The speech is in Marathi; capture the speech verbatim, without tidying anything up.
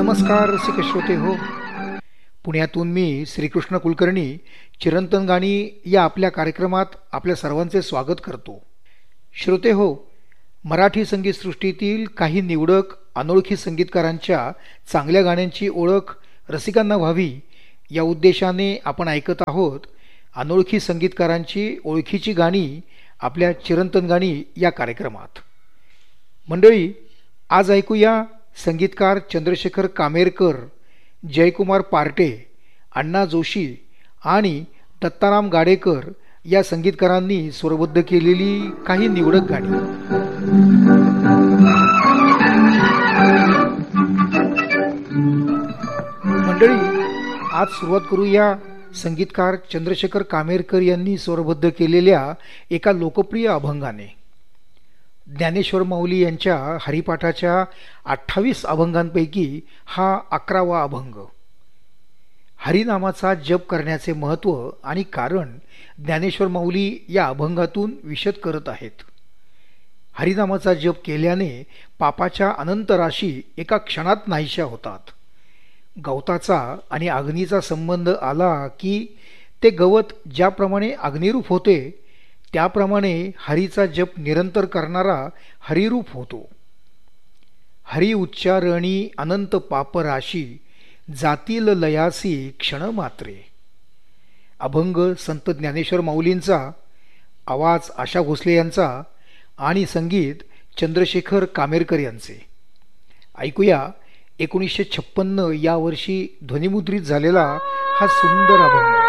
नमस्कार रसिक श्रोते हो. पुण्यातून मी श्रीकृष्ण कुलकर्णी चिरंतन गाणी या आपल्या कार्यक्रमात आपल्या सर्वांचे स्वागत करतो. श्रोते हो, मराठी संगीतसृष्टीतील काही निवडक अनोळखी संगीतकारांच्या चांगल्या गाण्यांची ओळख रसिकांना व्हावी या उद्देशाने आपण ऐकत आहोत अनोळखी संगीतकारांची ओळखीची गाणी आपल्या चिरंतन गाणी या कार्यक्रमात. मंडळी, आज ऐकूया संगीतकार चंद्रशेखर कामेरकर, जयकुमार पार्टे, अण्णा जोशी आणि दत्ताराम गाडेकर या संगीतकारांनी स्वरबद्ध केलेली काही निवडक गाणी. मंडळी, आज सुरुवात करूया संगीतकार चंद्रशेखर कामेरकर यांनी स्वरबद्ध केलेल्या एका लोकप्रिय अभंगाने. ज्ञानेश्वर माऊली यांच्या हरिपाठाच्या अठ्ठावीस अभंगांपैकी हा अकरावा अभंग. हरिनामाचा जप करण्याचे महत्त्व आणि कारण ज्ञानेश्वर माऊली या अभंगातून विशद करत आहेत. हरिनामाचा जप केल्याने पापाच्या अनंत राशी एका क्षणात नाहीशा होतात. गवताचा आणि अग्नीचा संबंध आला की ते गवत ज्याप्रमाणे अग्निरूप होते त्याप्रमाणे हरीचा जप निरंतर करणारा हरिरूप होतो. हरी उच्चारणी अनंत पापराशी जातील लयासी क्षण मात्रे. अभंग संत ज्ञानेश्वर माऊलींचा, आवाज आशा भोसले यांचा आणि संगीत चंद्रशेखर कामेरकर यांचे. ऐकूया एकोणीसशे छप्पन्न या वर्षी ध्वनिमुद्रित झालेला हा सुंदर अभंग.